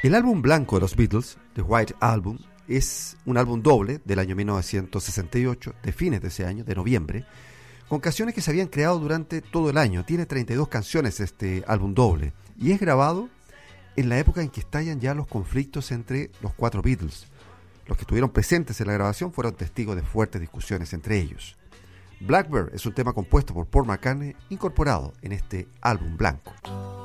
El álbum blanco de los Beatles, The White Album, es un álbum doble del año 1968, de fines de ese año, de noviembre, con canciones que se habían creado durante todo el año. Tiene 32 canciones este álbum doble y es grabado en la época en que estallan ya los conflictos entre los cuatro Beatles. Los que estuvieron presentes en la grabación fueron testigos de fuertes discusiones entre ellos. Blackbird es un tema compuesto por Paul McCartney incorporado en este álbum blanco.